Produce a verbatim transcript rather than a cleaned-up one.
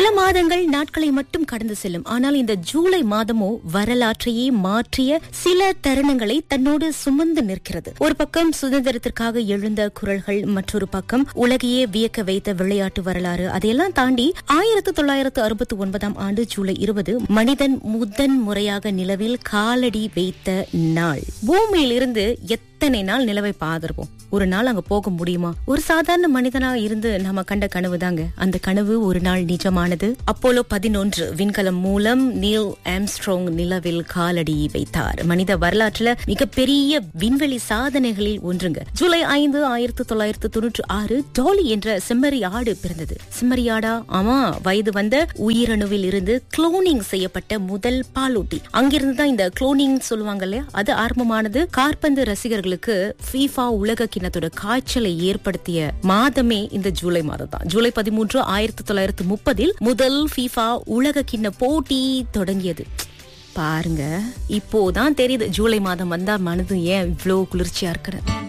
சில மாதங்கள் நாட்களை மட்டும் கடந்து செல்லும். ஆனால் இந்த ஜூலை மாதமோ வரலாற்றையே மாற்றிய சில தருணங்களை தன்னோடு சுமந்து நிற்கிறது. ஒரு பக்கம் சுதந்திரத்திற்காக எழுந்த குரல்கள், மற்றொரு பக்கம் உலகையே வியக்க வைத்த விளையாட்டு வரலாறு. அதையெல்லாம் தாண்டி ஆயிரத்தி தொள்ளாயிரத்து அறுபத்தி ஒன்பதாம் ஆண்டு ஜூலை இருபது மனிதன் முதன் முறையாக நிலவில் காலடி வைத்த நாள். பூமியில் இருந்து எத்தனை நாள் நிலவை பாதிருப்போம், ஒரு நாள் அங்க போக முடியுமா? ஒரு சாதாரண மனிதனா இருந்து நாம கண்ட கனவு தாங்க அந்த கனவு ஒரு நாள் நிஜமானது. அப்போலோ பதினொன்று விண்கலம் மூலம் நீல் ஆம்ஸ்ட்ராங் நிலவில் காலடி வைத்தார். மனித வரலாற்றுல மிகப்பெரிய விண்வெளி சாதனைகளில் ஒன்றுங்க. ஜூலை ஐந்து ஆயிரத்தி தொள்ளாயிரத்தி தொன்னூற்றி ஆறு டாலி என்ற செம்மறி ஆடு பிறந்தது. செம்மறியாடா? ஆமா, வயது வந்த உயிரணுவில் இருந்து குளோனிங் செய்யப்பட்ட முதல் பாலூட்டி. அங்கிருந்து தான் இந்த குளோனிங் சொல்லுவாங்க இல்லையா, அது ஆரம்பமானது. காற்பந்து ரசிகர்களுக்கு ஃபீஃபா உலக கிண்ணத்தோட காய்ச்சலை ஏற்படுத்திய மாதமே இந்த ஜூலை மாதம் தான். ஜூலை பதிமூன்று ஆயிரத்தி தொள்ளாயிரத்தி முப்பதில் முதல் ஃபீஃபா உலக கிண்ண போட்டி தொடங்கியது. பாருங்க, இப்போதான் தெரியுது ஜூலை மாதம் வந்தா மனது ஏன் இவ்வளவு குளிர்ச்சியா இருக்கிறது.